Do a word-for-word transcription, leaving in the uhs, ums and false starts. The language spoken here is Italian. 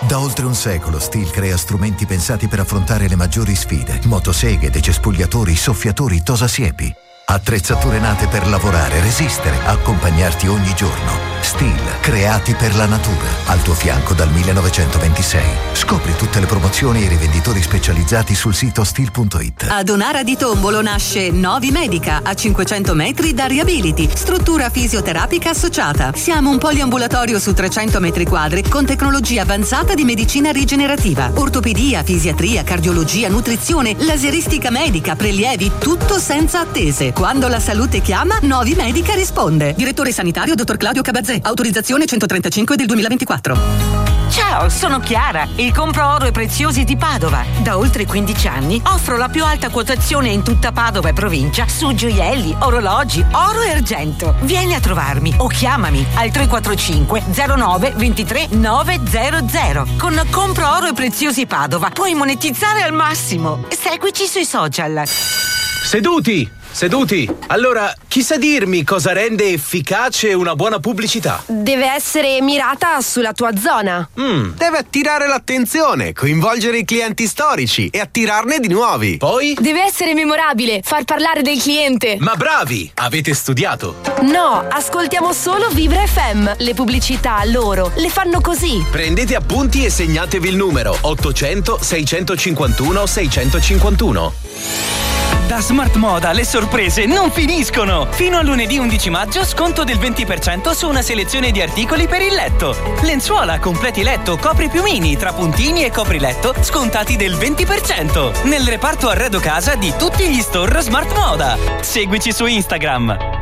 Da oltre un secolo Stihl crea strumenti pensati per affrontare le maggiori sfide. Motoseghe, decespugliatori, soffiatori, tosasiepi. Attrezzature nate per lavorare, resistere, accompagnarti ogni giorno. Stihl, creati per la natura. Al tuo fianco dal millenovecentoventisei. Scopri tutte le promozioni e i rivenditori specializzati sul sito stihl punto it. Ad Onara di Tombolo nasce Novi Medica, a cinquecento metri da Riability, struttura fisioterapica associata. Siamo un poliambulatorio su trecento metri quadri con tecnologia avanzata di medicina rigenerativa, ortopedia, fisiatria, cardiologia, nutrizione, laseristica medica, prelievi, tutto senza attese. Quando la salute chiama, Novi Medica risponde. Direttore sanitario dottor Claudio Cabazzè, autorizzazione centotrentacinque del duemilaventiquattro. Ciao, sono Chiara, il compro oro e preziosi di Padova. Da oltre quindici anni offro la più alta quotazione in tutta Padova e provincia su gioielli, orologi, oro e argento. Vieni a trovarmi o chiamami al tre quattro cinque zero nove due tre nove zero zero. Con Compro oro e preziosi Padova puoi monetizzare al massimo. Seguici sui social. Seduti! Seduti! Allora, chi sa dirmi cosa rende efficace una buona pubblicità? Deve essere mirata sulla tua zona. Mm, deve attirare l'attenzione, coinvolgere i clienti storici e attirarne di nuovi. Poi? Deve essere memorabile, far parlare del cliente. Ma bravi! Avete studiato? No, ascoltiamo solo Vibra F M. Le pubblicità loro le fanno così. Prendete appunti e segnatevi il numero ottocento seicentocinquantuno seicentocinquantuno. Da Smart Moda le sorprese non finiscono! Fino a lunedì undici maggio sconto del venti per cento su una selezione di articoli per il letto. Lenzuola, completi letto, copripiumini, trapuntini e copriletto scontati del venti per cento nel reparto arredo casa di tutti gli store Smart Moda. Seguici su Instagram.